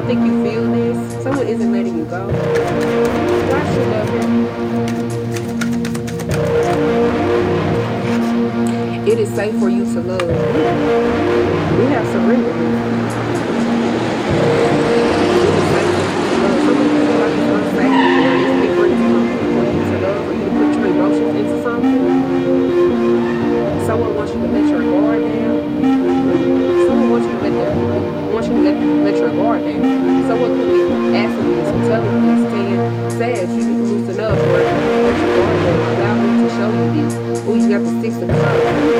think you feel this. Someone isn't letting you go. Why should love him? It is safe for you to love. We have surrender here. It is safe for you to love. Some people feel like it's unsafe or it's different for you to love, for you to put your emotions into something. Someone wants you to let your guard down. Someone wants you to let your guard down. Someone could be asking you this or telling you this, saying, "Says you need to loosen up or let your guard down. Allow me to show you this." Oh, you got the 6 of cups.